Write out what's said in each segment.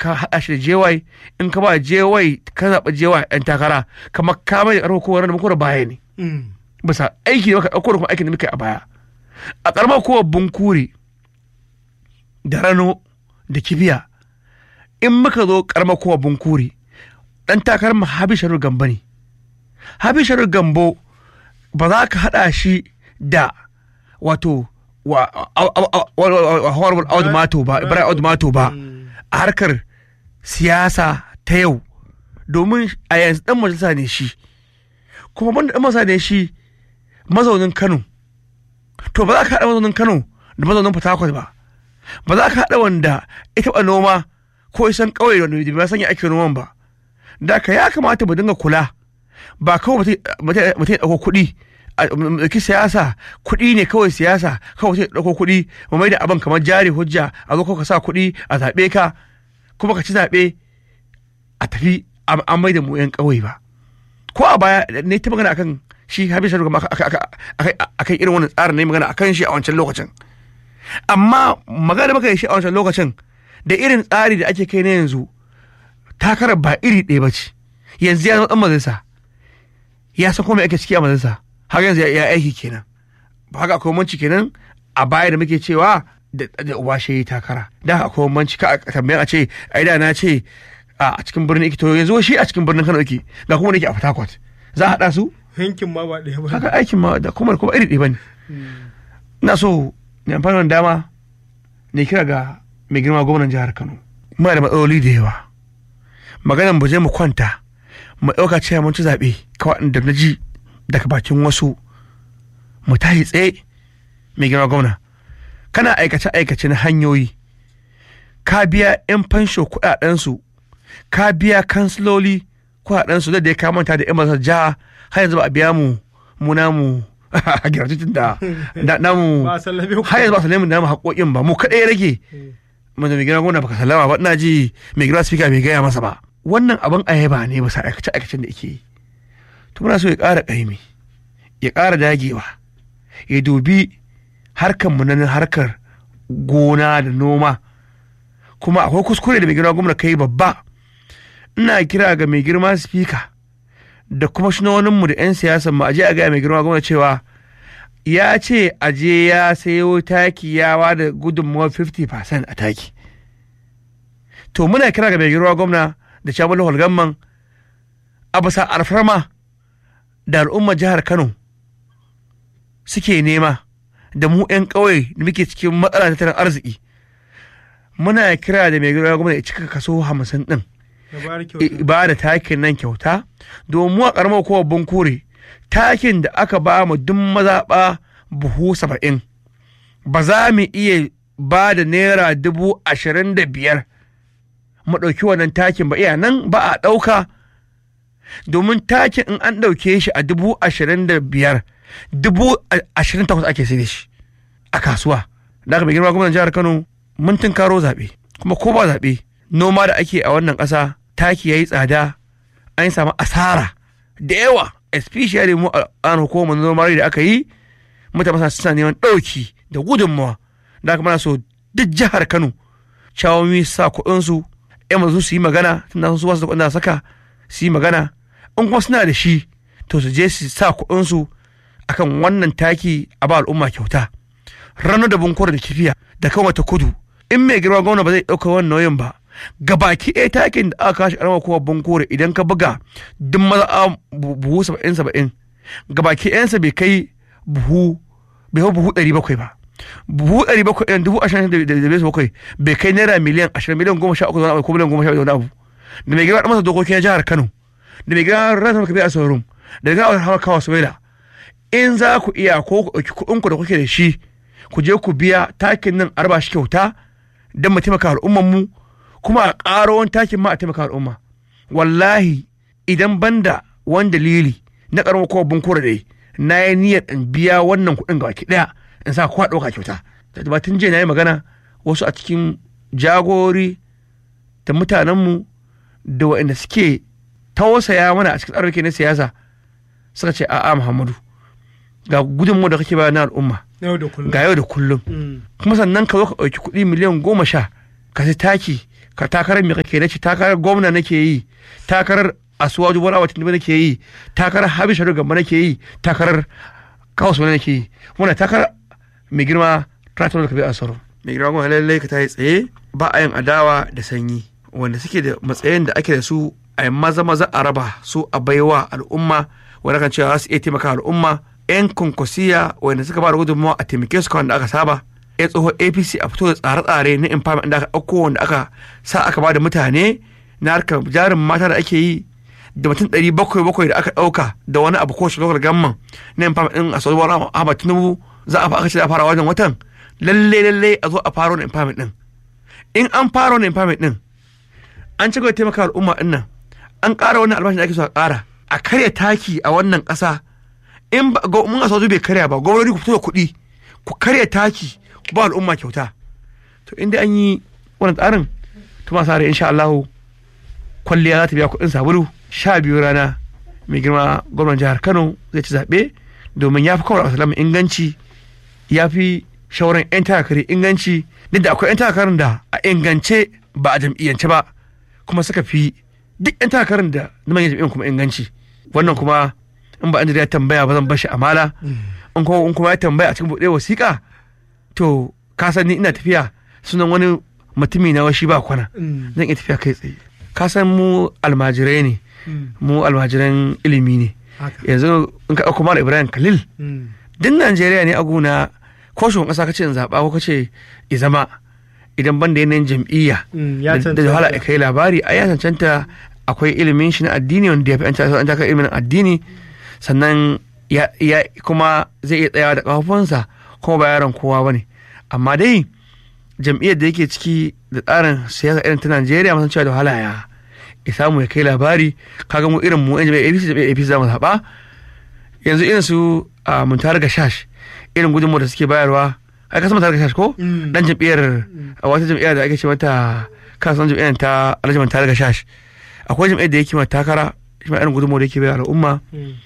ka haɗa shi da JY, in ka ba JY ka zaɓi JY ɗan takara kamar ka mai ƙarfa kowa da muku baya ne bisa aiki da maka ɗauko da kuma aikin da muka yi a baya. A ƙaramar kowa Bunkure da Rano da Kibiya, in muka zo ƙaramar kowa Bunkure ɗan takarar mu Habi Sharif Gambo ne. Habi Sharif Gambo ba za ka haɗa shi da wato Honorable Audu Mato ba, Ibrahim Audu Mato ba a harkar siyasa ta yau, domin a yanzu ɗan majalisa ne shi, kuma banda ɗan majalisa ne shi mazaunin Kano. To ba za ka haɗa mazaunin Kano da mazaunin Port Harcourt ba, ba za ka haɗa wanda ita ba noma ko isan ƙauye wanda bai sanya ake noman ba. Da ka ya kamata mu dinga kula, ba kawai mutum ya ɗauko kuɗi a ɗauki siyasa, kuɗi ne kawai siyasa, kawai mutum ya ɗauko kuɗi mu mai da abin kamar jari hujja, a zo ka sa kuɗi a zaɓe ka kuma ka ci zaɓe a tafi an mai da mu 'yan ƙauye ba. Ko a baya ne ta magana akan shi Habi Sharif Gambo akan irin wannan tsarin ne magana akan shi a wancan lokacin, amma magana maka shi a wancan lokacin da irin tsari da ake kai na yanzu takarar ba iri ɗaya ba ce. Yanzu ya zama ɗan majalisa, ya san kuma ake ciki a majalisa, har yanzu ya aiki kenan. Ba haka akwai manci kenan a baya da muke cewa da uba shi takara, da akwai manci ka tambayan a ce ai da na ce a cikin birnin yake, to yanzu shi a cikin birnin Kano yake, ga kuma yake a Port Harcourt, za a haɗa su? Yankin ma ba ɗaya ba, haka aikin ma da kuma iri ɗaya ba ne. Ina so ne amfani da dama ne kira ga mai girma gwamnan jihar Kano. Muna da matsaloli da yawa, maganan mu je mu kwanta mu ɗauka cewa mun ci zaɓe kawai da na ji daga bakin wasu, mu tashi tsaye. Mai girma gwamna, kana aikace na hanyoyi, ka biya 'yan fansho kuɗaɗensu, ka biya kansiloli kuɗaɗensu da ya kamanta da 'yan masar jiha, har yanzu ba a biya mu namu a giratitin da namu, har yanzu ba a sallame namu haƙoƙin ba, mu kaɗai rage. Mai girma gwamna baka sallama ba, ina ji mai girma speaker bai gaya masa ba. Wannan abin ayaba ne bisa aikace-aikacen da yake yi. To muna so ya ƙara ƙaimi, ya ƙara dagewa, ya dubi harkar mu na harkar gona da noma. Kuma akwai kuskure da mai girma gwamna kai babba. Ina kira ga mai girma speaker da kuma shinonin mu da 'yan siyasan mu, aje a gaya mai girma gwamna cewa ya ce aje ya sayo taki ya da gudunmuwar 50% a taki. To muna kira ga mai girma gwamna da Chairman Local Government a bisa alfarma da al'ummar jihar Kano suke nema, da mu 'yan ƙauye da muke cikin matsala tattalin arziki, muna kira da mai girma gwamna ya cika kaso 50 ɗin ba da takin nan kyauta, domin mu a ƙaramar kowa Bunkure takin da aka ba mu duk mazaɓa buhu 70, ba za mu iya ba da naira 25,000 mu ɗauki wannan takin ba. Iya nan ba a ɗauka, domin takin in an ɗauke shi a 25,000, 28,000 ake sai da shi a kasuwa. Da aka mai girma gwamnan jihar Kano, mun tunkaro zaɓe, kuma ko ba zaɓe, noma da ake a wannan ƙasa taki ya yi tsada, an samu asara da yawa, especially mu an hukumar noma da aka yi, mutane suna neman ɗauki da gudunmawa. Da aka mana so duk jihar Kano shawomi sa kuɗinsu, 'yan mazu su yi magana, tunda su wasu da kuɗin saka su yi magana, in kuma suna da shi to su je su sa kuɗinsu akan wannan taki a ba al'umma kyauta. Rano da Bunkure da Kifiya da kan wata kudu, in mai girma gwamna ba zai ɗauka wannan nauyin ba, gabaki ɗaya takin da aka kashi ƙaramar kowa Bunkure idan ka buga duk maza buhu 70 gabaki ɗayansa bai kai buhu 700 ba. Buhu 700 ɗin 20,000 bai kai naira miliyan 20, miliyan 13 ko miliyan 17 abu. Da mai girma ɗan masa dokokin jihar Kano, da mai girma Rana Kabi a Saurum, da mai girma Hawa Kawa Suwaila, in za ku iya ko ku ɗauki kuɗinku da kuke da shi, ku je ku biya takin nan arba shi kyauta don mu taimaka al'umman mu, kuma a ƙaro wani takin ma a taimaka al'umma. Wallahi idan banda wani dalili na ƙaramar kowa Bunkure dai, na yi niyyar in biya wannan kuɗin ga baki ɗaya in sa kowa ɗauka kyauta. Da tun jiya na yi magana wasu a cikin jagori da mutanenmu da waɗanda suke tausaya mana a cikin arziki na siyasa suka ce a'a Muhammadu, ga gudunmu da kake bayar na al'umma ga yau da kullum, kuma sannan ka zo ka ɗauki kuɗi miliyan 10 ka sai taki ka takarar me kake nace takarar gwamna nake yi, takarar Asuwaju Bola wacce nake yi, takarar Habisha Gamba nake yi, takarar Kaus wani nake yi, wannan takarar mai girma Tratoro Kabir Asoro. Mai girma gwamna lallai ka tayi tsaye, ba a yin adawa da sanyi, wanda suke da matsayin da ake da su a maza a raba su a baiwa al'umma wanda kan cewa za su iya taimaka al'umma. 'Yan konkwasiya wanda suka ba da gudunmawa a taimake su kawai da aka saba. Ya tsoho APC a fito da tsare-tsare na empowerment da aka ɗauko wanda aka sa aka ba da mutane na harkar jarin mata da ake yi, da mutum 700 da aka ɗauka da wani abu ko local government na empowerment ɗin a sauran Ahmad Tinubu za a aka ce a fara wajen watan. Lalle a zo a faro na empowerment ɗin. In an faro na empowerment ɗin, an ci gaba da taimaka al'umma ɗin nan, an ƙara wannan albashin da ake so a ƙara, a karya taki a wannan ƙasa. In mun a sauzu bai karya ba, gwamnati ku fito da kuɗi ku karya taki ku ba al'umma kyauta. To inda an yi wannan tsarin, to ma sa insha Allah kwalliya za ta biya kuɗin sabulu. 12 rana mai girma gwamnan jihar Kano zai ci zaɓe, domin ya fi kawar asalama inganci, ya fi shawaran 'yan takakari inganci, duk da akwai 'yan takarar da a ingance ba a jam'iyyance ba, kuma suka fi duk 'yan takarar da na manyan jam'iyyar kuma inganci. Wannan kuma in ba an ya tambaya ba zan bashi amala, in kuma ya tambaya a cikin buɗe wasiƙa, to ka san ni ina tafiya sunan wani mutumi na washi ba kwana, zan iya tafiya kai tsaye. Ka san mu almajirai ne, mu almajiran ilimi ne. Yanzu in ka ɗauko Malam Ibrahim Khalil, din Najeriya ne a gona, ko shugaban ƙasa kace in zaɓa ko kace i zama, idan ban da yanayin jam'iyya da wahala a kai labari, a ya cancanta akwai ilimin shi na addini wanda ya fi an taka ilimin addini, sannan ya kuma zai iya tsayawa da ƙafafunsa, kuma ba yaron kowa ba ne. Amma dai jam'iyyar da yake ciki da tsarin siyasa irin ta Najeriya, masan cewa da wahala ya samu ya kai labari. Kaga mu irin mu yan jam'iyyar APC za mu zaɓa yanzu, irin su Muntar Gashash, irin gudunmu da suke bayarwa. Ai ka san Muntar Gashash ko dan jam'iyyar wata jam'iyyar da ake ce mata kasan jam'iyyar ta Alhaji Muntar Gashash. Akwai jam'iyyar da yake mata takara, shi ma irin gudunmu da yake bayar al'umma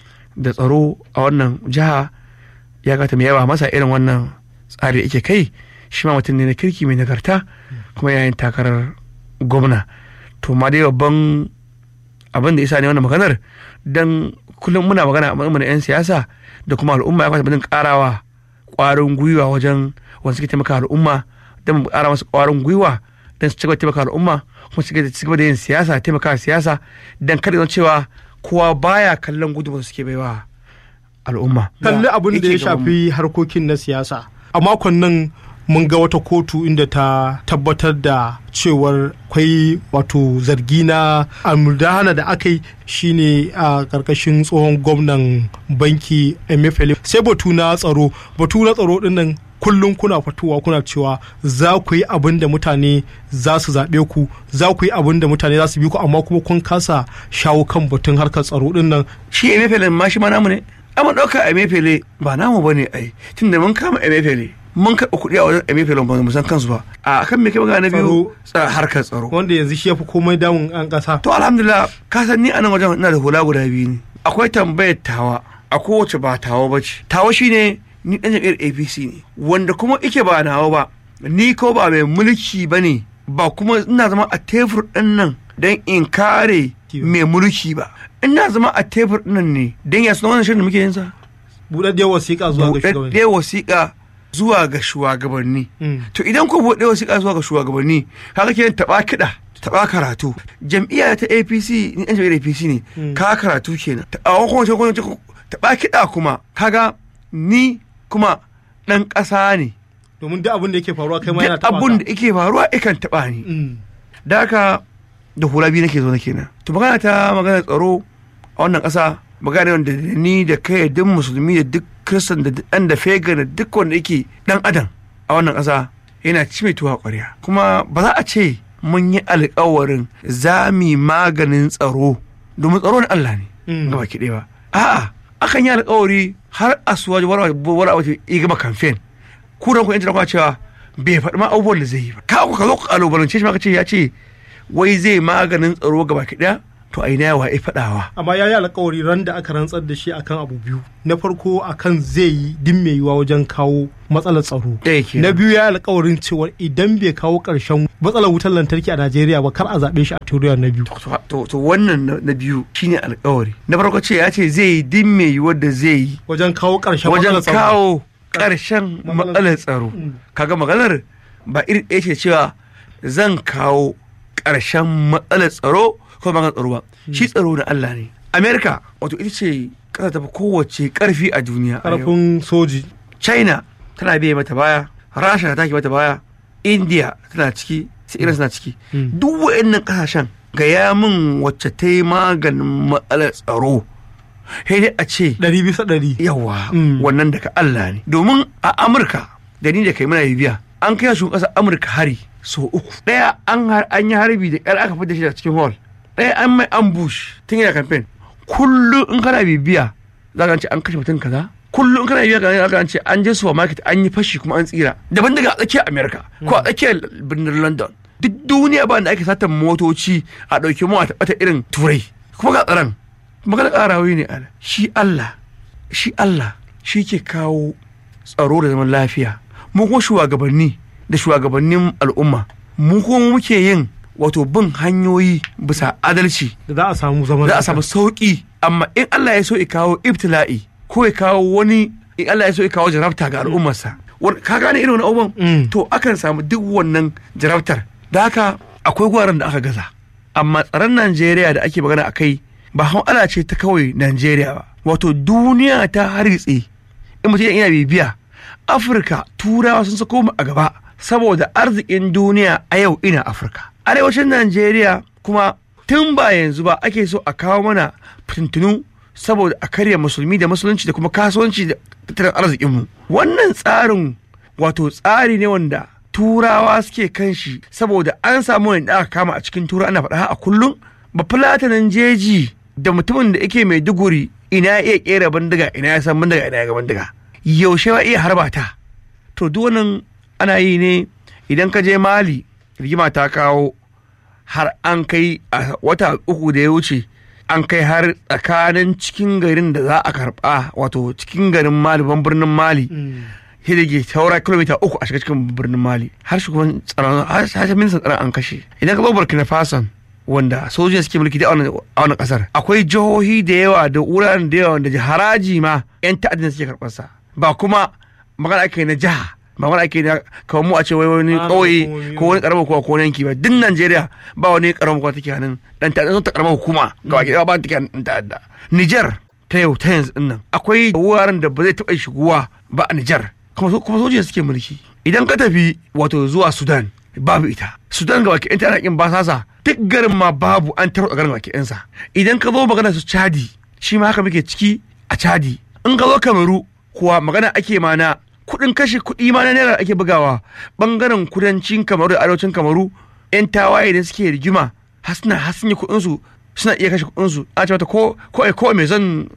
da tsaro a wannan jiha, ya gata mai yawa masa irin wannan tsari da yake kai. Shi ma mutum ne na kirki mai nagarta, kuma yayin takarar gwamna. To ma dai babban abin da isa ne wannan maganar, dan kullum muna magana a matsayin 'yan siyasa da kuma al'umma, ya kwata mutum karawa kwarin gwiwa wajen wanda suke taimaka al'umma, don mu kara masu kwarin gwiwa don su ci gaba taimaka al'umma, kuma su ci gaba da yin siyasa, taimaka siyasa, don kada zan cewa kowa baya kallon gudunmu suke baiwa al'umma. Kalli abin da ya shafi harkokin na siyasa, a makon nan mun ga wata kotu inda ta tabbatar da cewar kwai wato zargi na almudahana da aka yi shine a karkashin tsohon gwamnan banki Emefiele. Sai batu na tsaro dinnan kullum kuna fitowa kuna cewa za ku yi abin da mutane za su zaɓe ku, za ku yi abin da mutane za su bi ku, amma kuma kun kasa shawo kan batun harkar tsaro dinnan. Shi Emefiele ma shi ma namu ne, amma ɗauka Emefiele ba namu bane ai, tunda mun kama Emefiele mun karɓa kuɗi a wajen Emefiele ba mu san kansu ba. A kan me kai magana na biyu, harkar tsaro wanda yanzu shi yafi komai damun an ƙasa. To alhamdulillah, ka san ni a nan wajen ina da hula guda biyu ne. Akwai tambayar tawa, a kowace ba tawa ba ce. Tawa shine ni ɗan jam'iyyar APC ne, wanda kuma ike ba nawa ba, ni ko ba mai mulki ba ne, ba kuma ina zama a tebur ɗin nan don in kare mai mulki ba. Ina zama a tebur ɗin nan ne don ya suna wannan shirin da muke yin sa. Buɗaɗɗiyar wasiƙa zuwa ga shugabanni. Buɗaɗɗiyar wasiƙa zuwa ga shugabanni. To idan ko buɗe wasiƙa zuwa ga shugabanni, kaga kenan taɓa kiɗa taɓa karatu. Jam'iyya ta APC, ni ɗan jam'iyyar APC ne, ka karatu kenan. Taɓa kiɗa kuma kaga ni kuma ɗan ƙasa ne. Domin duk abin da yake faruwa kai ma yana taɓa ka. Duk abin da yake faruwa ikan taɓa ni. Da haka da hula biyu nake zo na kenan. To magana tsaro a wannan ƙasa, magana wanda ni da kai duk musulmi da duk kristan da ɗan da fega da duk wanda yake ɗan adam a wannan ƙasa yana ci mai tuwa ƙwarya. Kuma ba za a ce mun yi alƙawarin za mu maganin tsaro, domin tsaro na Allah ne gaba ki ɗaya ba. A'a, akan yi alƙawari har Asuwaju wara wace ya gama kamfen. Ku da ku yanci da kuma cewa bai faɗi ma abubuwan da zai yi ba. Ka zo ka kalubalance shi ma ka ce ya ce wai zai maganin tsaro gaba ki ɗaya. To to a ina wa ya faɗawa. Amma ya yi alkawari ran da aka rantsar da shi akan abu biyu. Na farko akan zai yi din mai yiwuwa wajen kawo matsalar tsaro. Na biyu ya yi alkawarin cewa idan bai kawo ƙarshen matsalar wutar lantarki a Najeriya ba kar a zaɓe shi a Turiya na biyu. To wannan na biyu shine alkawari. Na farko ce ya ce zai yi din mai yiwuwa da zai yi wajen kawo ƙarshen matsalar tsaro. Wajen kawo ƙarshen matsalar tsaro. Kaga maganar ba iri ɗaya ce cewa zan kawo ƙarshen matsalar tsaro ko maganar tsaro ba. Shi tsaro na Allah ne. Amerika wato ita ce ƙasa ta fi kowace ƙarfi a duniya. Ƙarfin soji. China tana biye mata baya, Rasha ta ke mata baya, India tana ciki, sai Iran tana ciki. Duk waɗannan ƙasashen gaya min wacce ta yi maganin matsalar tsaro. Sai dai a ce 100%. Yawa wannan daga Allah ne. Domin a Amurka da ni da kai muna bibiya an kai shugaban ƙasar Amurka hari so 3. Ɗaya an yi harbi da ƙyar aka fita shi da cikin hall. Ɗaya an mai ambush tun yana campaign. Kullum in kana bibiya za ka ce an kashe mutum kaza. Kullum in kana bibiya za ka ce an je supermarket an yi fashi kuma an tsira. Daban daga a tsakiyar Amerika ko a tsakiyar birnin London. Duk duniya ba da ake satan motoci a ɗauki mu a taɓata irin turai. Kuma ga tsaron magana ƙarawi ne ala. Shi Allah shi ke kawo tsaro da zaman lafiya. Mu kuma shugabannin al'umma mu kuma muke yin wato bin hanyoyi bisa adalci da za a samu sauki. Amma in Allah ya so ya kawo ibtila'i ko ya kawo wani, in Allah ya so ya kawo jarabta ga al'ummarsa, ka gane irin wani abubuwan to akan samu duk wannan jarabtar. Da haka akwai gwaran da aka gaza. Amma tsaron Najeriya da ake magana a kai ba ala ce ta kawai Najeriya ba, wato duniya ta haritse. In mutum yana bibiya Afirka, Turawa sun sako mu a gaba saboda arzikin duniya a yau ina Afirka. Arewacin Najeriya kuma tun ba yanzu ba ake so a kawo mana fitintunu saboda a karya musulmi da musulunci da kuma kasuwanci da tattalin arzikinmu. Wannan tsarin wato tsari ne wanda Turawa suke kan shi saboda an samu wanda aka kama a cikin Tura ana faɗa a kullum. Ba fulatanin jeji da mutumin da yake Maiduguri ina ya iya kera bindiga, ina ya san bindiga, ina ya ga bindiga, yaushe ba iya harba ta. To duk wannan ana yi ne idan ka je Mali rigima ta kawo har an kai a wata 3 da ya wuce an kai har tsakanin cikin garin da za a karba wato cikin garin Mali ban birnin Mali hidige taura kilomita 3 a shiga cikin birnin Mali har shugaban tsaron har ministan tsaron an kashe. Idan ka zo Burkina Faso wanda sojojin suke mulki da a wannan kasar akwai jihohi da yawa da wuraren da yawa da haraji ma yan ta'addin suke karɓar sa. Ba kuma magana ake na jiha, magana ake na kawai mu a ce wani ƙauye ko wani ƙaramar hukuma ko wani yanki ba. Duk Najeriya ba wani ƙaramar hukuma take hannun dan ta'adda, sun ta ƙaramar hukuma ga baki ba take hannun ta'adda. Niger ta yau ta yanzu dinnan akwai wuraren da ba zai taɓa shigowa ba a Niger kuma sojojin suke mulki. Idan ka tafi wato zuwa Sudan babu ita. Sudan ga baki ɗin ta kin basasa duk garin ma babu, an tarwatsa garin baki ɗinsa. Idan ka zo magana su Chadi shi ma haka muke ciki a Chadi. In ka zo Kamaru kuwa magana ake mana kuɗin kashe kuɗi ma na naira ake bugawa. Bangaren kudancin Kamaru da arewacin Kamaru yan tawaye da suke rigima har sun yi kuɗin su, suna iya kashe kuɗin su. A ce mata ko mai zan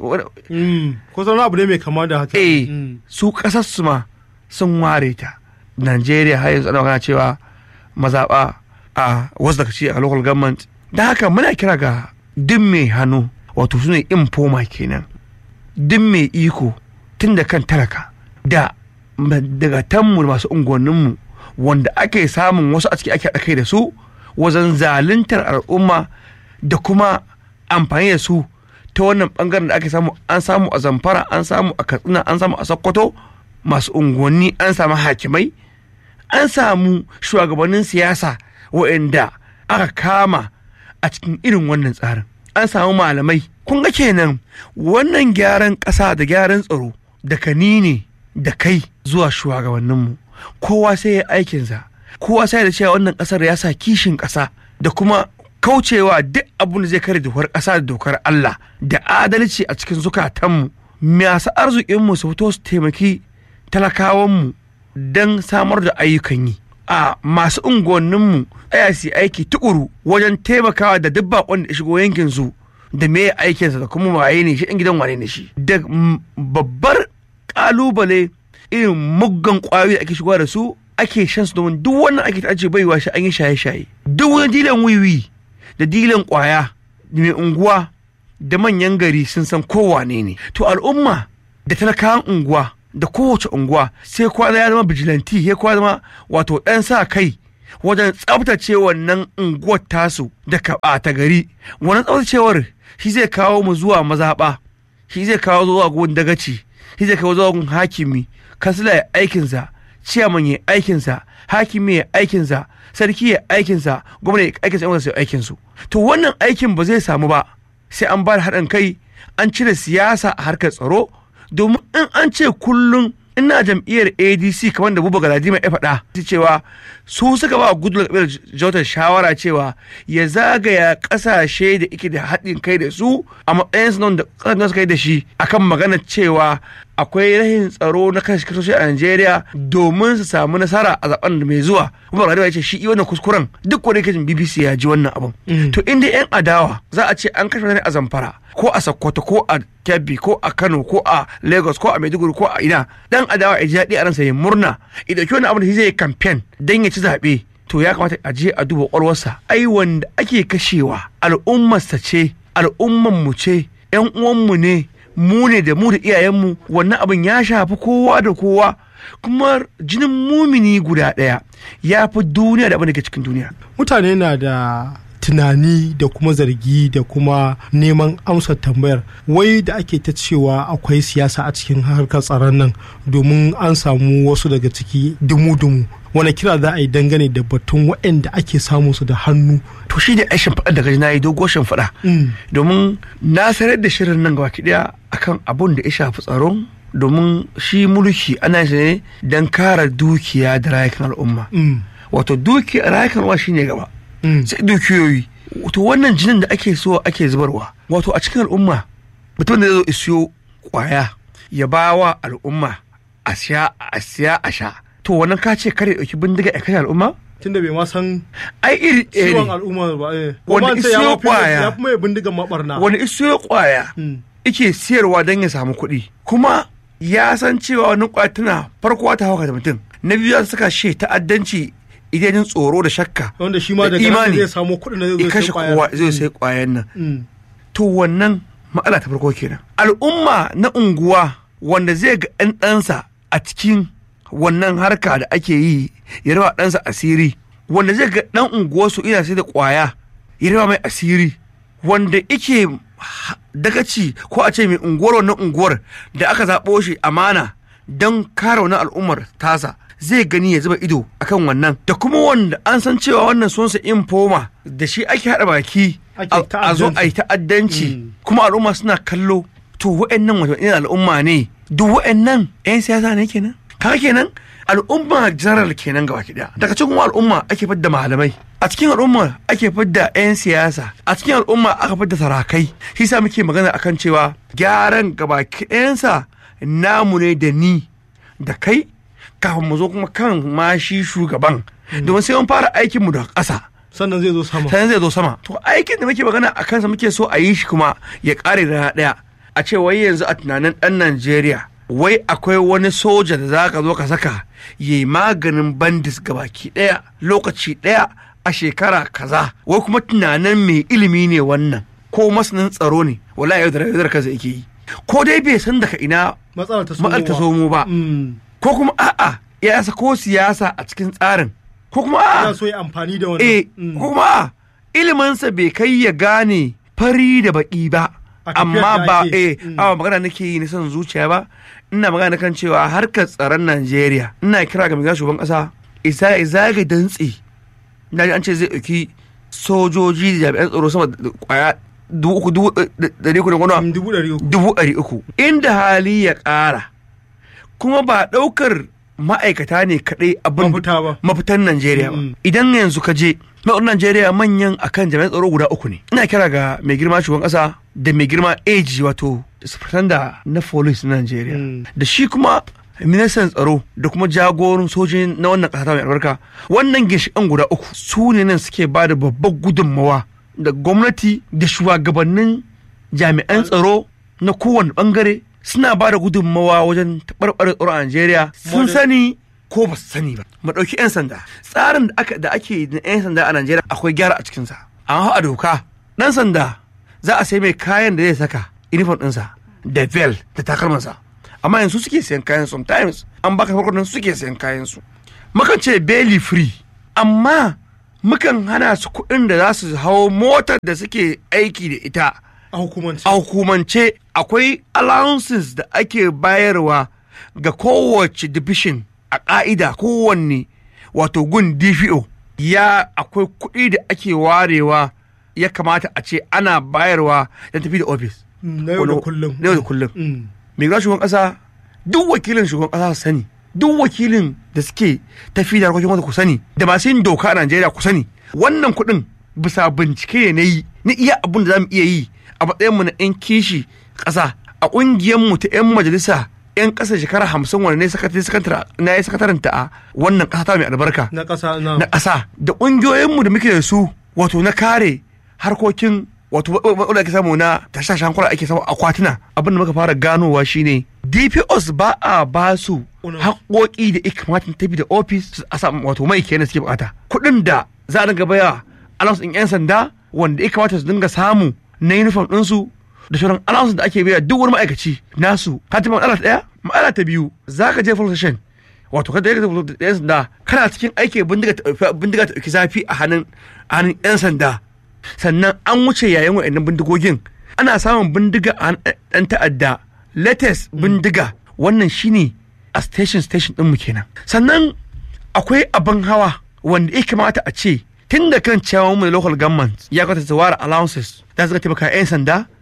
ko zauna abu ne mai kama da haka. Su ƙasar su ma sun ware ta. Najeriya har yanzu ana magana cewa mazaɓa a wasu daga ci a local government. Da haka muna kira ga duk mai hannu wato su ne informa kenan, duk mai iko tun da kan talaka da daga tanmu masu unguwanninmu wanda ake samun wasu a ciki ake haɗa kai da su wajen zaluntar al'umma da kuma amfani da su ta wannan ɓangaren da ake samu. An samu a Zamfara, an samu a Katsina, an samu a Sokoto masu unguwanni, an samu hakimai, an samu shugabannin siyasa waɗanda aka kama a cikin irin wannan tsarin, an samu malamai. Kun ga kenan wannan gyaran ƙasa da gyaran tsaro da kanine da kai zuwa shugabanninmu kowa sai ya aikinsa, kowa sai da cewa wannan ƙasar ya sa kishin ƙasa da kuma kaucewa duk abin da zai kare dokar ƙasa da dokar Allah da adalci a cikin zukatanmu. Masu arzikinmu su fito su taimaki talakawanmu don samar da ayyukan yi. A masu unguwanninmu tsaya su aiki tukuru wajen taimakawa da duk baƙon da shigo yankinsu da me aikinsa da kuma waye ne shi, in gidan wane ne shi. Da babbar ƙalubale irin muggan ƙwayoyi da ake shigowa da su ake shan su, domin duk wannan ake ta baiwa shi an yi shaye-shaye. Duk wani dilan wiwi da dilan ƙwaya mai unguwa da manyan gari sun san kowane ne. To al'umma da talakawan unguwa da kowace unguwa sai kowa ya zama bijilanti, sai kowa zama wato ɗan sa kai wajen tsabtace wannan unguwar tasu da ta gari. Wannan tsabtacewar shi zai kawo mu zuwa mazaɓa, shi zai kawo zuwa gun dagaci, shi zai kawo zuwa gun hakimi, kansila ya aikinsa, ciyaman ya aikinsa, hakimi ya aikinsa, sarki ya aikinsa, gwamna ya aikinsa, yan wasu aikinsu. To wannan aikin ba zai samu ba sai an ba da haɗin kai, an cire siyasa a harkar tsaro. Domin in an ce kullum ina jam'iyyar ADC kamar da Buba Galadima ya faɗa cewa su suka ba Goodluck Jonathan shawara cewa ya zagaya ƙasashe da ike da haɗin kai da su a matsayin nan da ƙasashen suka yi da shi akan magana cewa akwai rahin tsaro na kashe a Najeriya domin su samu nasara a zaben da mai zuwa. Buba Galadima ya ce shi wannan kuskuren duk wani kajin BBC ya ji wannan abin. To inda 'yan adawa za a ce an kashe wani a Zamfara ko a Sokoto ko a Kebbi ko a Kano ko a Lagos ko a Maiduguri ko a ina, dan adawa ya ji daɗi a ransa ya murna ya ɗauki wani abu da shi zai yi kamfen don ya ci zaɓe, to ya kamata a je a duba ƙwarwarsa. Ai wanda ake kashewa al'ummarsa ce, al'umman mu ce, 'yan uwanmu ne, mu ne da mu da iyayenmu. Wannan abin ya shafi kowa da kowa, kuma jinin mumini guda ɗaya ya fi duniya da abin da ke cikin duniya. Mutane na da tunani da kuma zargi da kuma neman amsar tambayar wai da ake ta cewa akwai siyasa a cikin harkar tsaron nan domin an samu wasu daga ciki dumu-dumu. Wani kira za a yi dangane da batun waɗanda ake samu su da hannu? To shi ne aishin faɗa daga na yi dogo faɗa domin na sanar da shirin nan gaba ɗaya akan abun da ya shafi tsaron, domin shi mulki ana shi ne don kare dukiya da rayukan al'umma. Wato dukiya rayukan al'umma shine gaba, sai dukiyoyi. Wato wannan jinin da ake so ake zubarwa, wato a cikin al'umma mutum da zai zo isiyo kwaya ya ba wa al'umma a siya a sha, to wannan ka ce kare dauki bindiga ya kashe al'umma tunda bai ma san ai iri ciwon al'umma ba. wani isiyo kwaya ya fi mai bindigan mabarna, wani isiyo kwaya ike siyarwa don ya samu kuɗi, kuma ya san cewa wannan kwaya tana farko ta hauka da mutum, na biyu za su saka shi ta'addanci idan tsoro da shakka wanda shi ma daga nan zai samu kuɗin da zai kashe kowa zai sai kwayan nan. To wannan matsala ta farko kenan. Al'umma na unguwa wanda zai ga ɗansa a cikin wannan harka da ake yi ya raba ɗansa asiri, wanda zai ga ɗan unguwarsu ina sai da kwaya ya raba mai asiri, wanda ike dagaci ko a ce mai unguwar wannan unguwar da aka zaɓo shi amana don kare wannan al'ummar tasa zai gani ya zuba ido akan wannan, da kuma wanda an san cewa wannan sunsa infoma da shi ake haɗa baki a zo a yi ta'addanci kuma al'umma suna kallo. To wa'annan wato irin al'umma ne, duk wa'annan 'yan siyasa ne kenan. Kaga kenan al'umma general kenan gaba ki daya. Daga cikin al'umma ake fidda malamai, a cikin al'umma ake fidda 'yan siyasa, a cikin al'umma aka fidda sarakai. Shi sa muke magana akan cewa gyaran gaba ki ɗayansa namu ne da ni da kai, kafin mu zo kuma kan ma shi shugaban, domin sai mun fara aikin mu da ƙasa sannan zai zo sama. To aikin da muke magana a kansa muke so a yi shi kuma ya ƙare da ɗaya. A ce wai yanzu a tunanin ɗan Najeriya wai akwai wani soja da za ka zo ka saka ya yi maganin bandis gabaki ɗaya lokaci ɗaya a shekara kaza, wai kuma tunanin mai ilimi ne wannan ko masanin tsaro ne, wallahi yau da rayuwar kansa yake yi, ko dai bai san daga ina matsalar ta somo ba, ko kuma a'a ya sako siyasa a cikin tsarin, ko kuma a'a so ya amfani da wannan, ko kuma a'a iliminsa bai kai ya gane fari da baki ba, amma ba magana nake yi na son zuciya ba, ina magana kan cewa harkar tsaron Najeriya ina kira ga mai shugaban kasa isa ga dantse. Na ji an ce zai ɗauki sojoji da jami'an tsaro sama da kwaya 300,000 inda hali ya ƙara, kuma ba ɗaukar ma'aikata ne kaɗai abin mafitan Najeriya ba. Idan yanzu ka je ma'aunin Najeriya manyan akan jami'an tsaro guda 3 ne. Ina kira ga mai girma shugaban ƙasa da mai girma AG wato sufurtanda na police na Najeriya da shi kuma ministan tsaro da kuma jagorin sojoji na wannan ƙasa ta mai albarka. Wannan ginshiƙan guda 3 su ne nan suke ba da babbar gudunmawa da gwamnati da shugabannin jami'an tsaro na kowane bangare suna ba da gudunmawa wajen taɓarɓarar tsaro a Najeriya, sun sani ko ba su sani ba. Mu ɗauki 'yan sanda, tsarin da ake na 'yan sanda a Najeriya akwai gyara a cikinsa. An hau a doka ɗan sanda za a sai mai kayan da zai saka uniform ɗinsa da vel da takalmansa, amma yanzu suke sayan kayan sometimes an baka farko nan suke sayan kayan su. Mukan ce belly free, amma mukan hana su kuɗin da za su hau motar da suke aiki da ita a hukumance. Akwai allowances da ake bayarwa ga kowace division a ƙa'ida, kowanne wato gun DPO akwai kuɗi da ake warewa ya kamata a ce ana bayarwa don tafi da ofis na yau da kullum. Mai gina shugaban ƙasa, duk wakilin shugaban ƙasa su sani, duk wakilin da suke tafi da harkokin wata ku sani, da masu yin doka a Najeriya ku sani, wannan kuɗin bisa bincike ne na iya abin da za mu iya yi a matsayinmu na 'yan kishi ƙasa, a ƙungiyarmu ta 'yan majalisa 'yan ƙasa shekara 50 wanda na yi sakatarinta a wannan ƙasa ta mai albarka na ƙasa da ƙungiyoyinmu da muke da su wato na kare harkokin wato wadda ake samu na tashashen hankula ake samu akwatuna. Abin da muka fara ganowa shine DPOs ba a ba su haƙoƙi da ya kamata tafi da ofis a samu wato mai kenan suke bukata. Kuɗin da za a dinga baya allowance ɗin 'yan sanda wanda ya kamata su dinga samu na uniform ɗinsu da sauran allowance da ake biya duk wani ma'aikaci nasu. Ka taɓa matsala ta ɗaya. Matsala ta biyu, za ka je police station wato kada ya ga 'yan sanda kana cikin aiki bindiga ta ɗauki zafi a hannun 'yan sanda, sannan an wuce yayin wa'annan bindigogin ana samun bindiga a ɗan ta'adda latest bindiga. Wannan shine a station ɗinmu kenan. Sannan akwai abin hawa wanda ya kamata a ce tun da kan cewa mu local government ya kwata ware allowances da suka taimaka 'yan sanda